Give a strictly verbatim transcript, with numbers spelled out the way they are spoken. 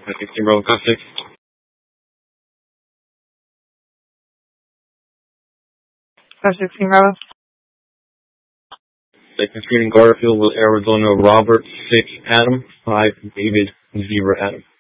sixteen Bravo, car six. Car sixteen Bravo. Second Street in Garfield with Arizona, Robert six Adam, five David zero Adam.